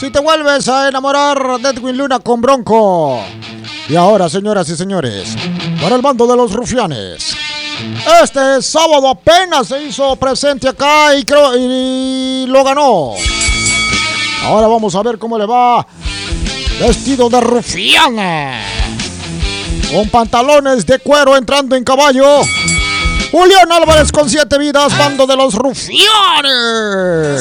Si te vuelves a enamorar de Edwin Luna con Bronco. Y ahora, señoras y señores, para el bando de los rufianes, este sábado apenas se hizo presente acá y lo ganó. Ahora vamos a ver cómo le va vestido de rufiana, con pantalones de cuero entrando en caballo. Julián Álvarez con 7 vidas, bando de los rufianes.